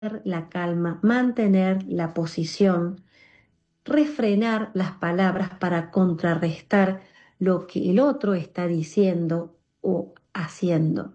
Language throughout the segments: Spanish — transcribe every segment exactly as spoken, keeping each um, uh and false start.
la calma, mantener la posición, refrenar las palabras para contrarrestar lo que el otro está diciendo o haciendo.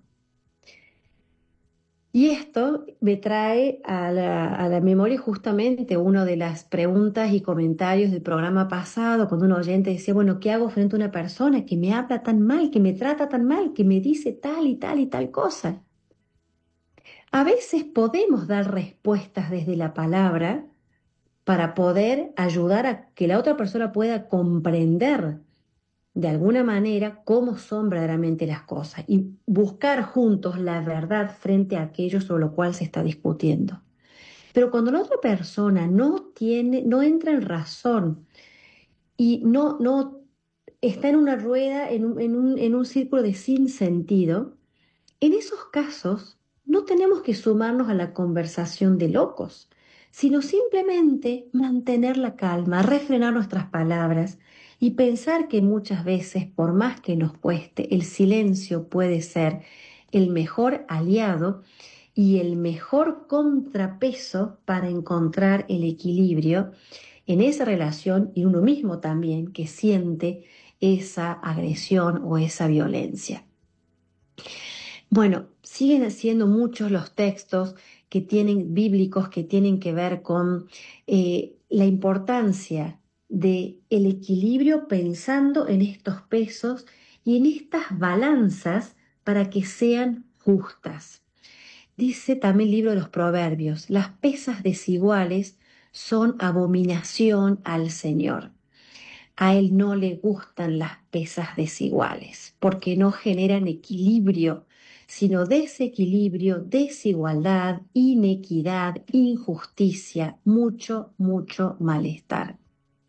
Y esto me trae a la, a la memoria justamente una de las preguntas y comentarios del programa pasado, cuando un oyente decía, bueno, ¿qué hago frente a una persona que me habla tan mal, que me trata tan mal, que me dice tal y tal y tal cosa? A veces podemos dar respuestas desde la palabra para poder ayudar a que la otra persona pueda comprender de alguna manera cómo son verdaderamente las cosas y buscar juntos la verdad frente a aquello sobre lo cual se está discutiendo. Pero cuando la otra persona no tiene, no entra en razón y no, no está en una rueda, en un, en un, en un círculo de sin sentido, en esos casos no tenemos que sumarnos a la conversación de locos, sino simplemente mantener la calma, refrenar nuestras palabras y pensar que muchas veces, por más que nos cueste, el silencio puede ser el mejor aliado y el mejor contrapeso para encontrar el equilibrio en esa relación y uno mismo también que siente esa agresión o esa violencia. Bueno, siguen siendo muchos los textos que tienen bíblicos que tienen que ver con eh, la importancia de el equilibrio pensando en estos pesos y en estas balanzas para que sean justas. Dice también el libro de los Proverbios, las pesas desiguales son abominación al Señor. A Él no le gustan las pesas desiguales porque no generan equilibrio, sino desequilibrio, desigualdad, inequidad, injusticia, mucho, mucho malestar.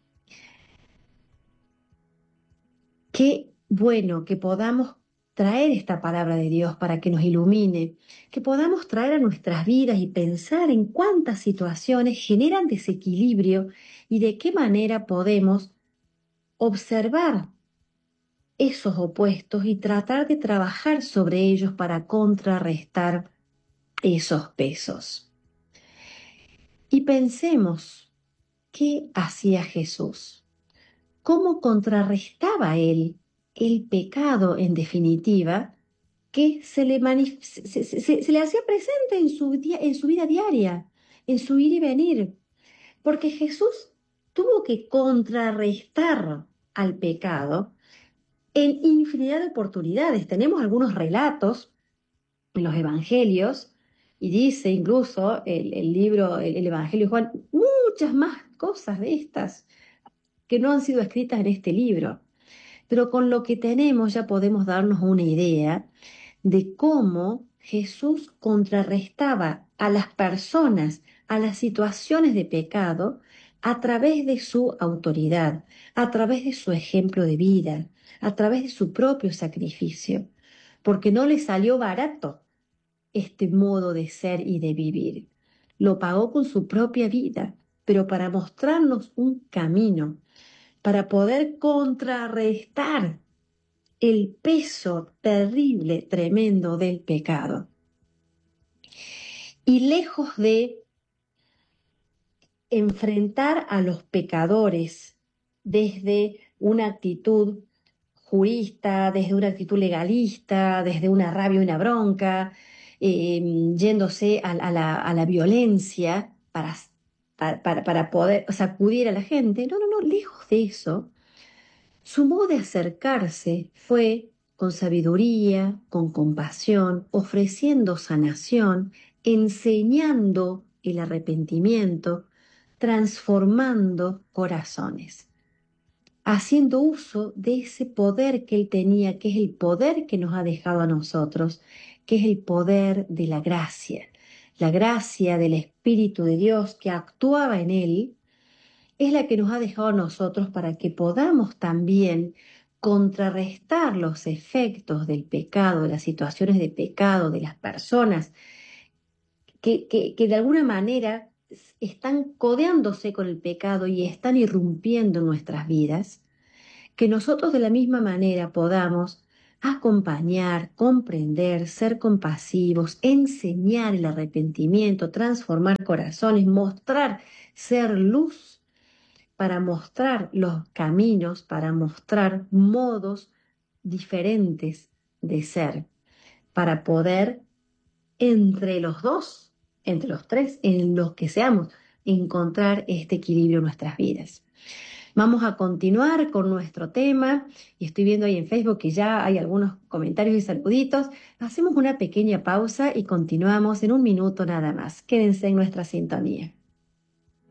Qué bueno que podamos traer esta palabra de Dios para que nos ilumine, que podamos traer a nuestras vidas y pensar en cuántas situaciones generan desequilibrio y de qué manera podemos observar esos opuestos y tratar de trabajar sobre ellos para contrarrestar esos pesos. Y pensemos, ¿qué hacía Jesús? ¿Cómo contrarrestaba él el pecado en definitiva que se le, manif- se, se- se- se le hacía presente en su, dia- en su vida diaria, en su ir y venir? Porque Jesús tuvo que contrarrestar al pecado en infinidad de oportunidades. Tenemos algunos relatos en los evangelios y dice incluso el, el libro, el, el Evangelio de Juan, muchas más cosas de estas que no han sido escritas en este libro. Pero con lo que tenemos ya podemos darnos una idea de cómo Jesús contrarrestaba a las personas, a las situaciones de pecado, a través de su autoridad, a través de su ejemplo de vida, a través de su propio sacrificio, porque no le salió barato este modo de ser y de vivir. Lo pagó con su propia vida, pero para mostrarnos un camino, para poder contrarrestar el peso terrible, tremendo del pecado. Y lejos de enfrentar a los pecadores desde una actitud jurista, desde una actitud legalista, desde una rabia y una bronca, eh, yéndose a, a la, a la violencia para, para, para poder sacudir a la gente. No, no, no, lejos de eso. Su modo de acercarse fue con sabiduría, con compasión, ofreciendo sanación, enseñando el arrepentimiento, transformando corazones, haciendo uso de ese poder que él tenía, que es el poder que nos ha dejado a nosotros, que es el poder de la gracia, la gracia del Espíritu de Dios que actuaba en él es la que nos ha dejado a nosotros para que podamos también contrarrestar los efectos del pecado, de las situaciones de pecado, de las personas que, que, que de alguna manera están codeándose con el pecado y están irrumpiendo en nuestras vidas, que nosotros de la misma manera podamos acompañar, comprender, ser compasivos, enseñar el arrepentimiento, transformar corazones, mostrar, ser luz para mostrar los caminos, para mostrar modos diferentes de ser, para poder entre los dos, entre los tres, en los que seamos, encontrar este equilibrio en nuestras vidas. Vamos a continuar con nuestro tema y estoy viendo ahí en Facebook que ya hay algunos comentarios y saluditos. Hacemos una pequeña pausa y continuamos en un minuto nada más. Quédense en nuestra sintonía.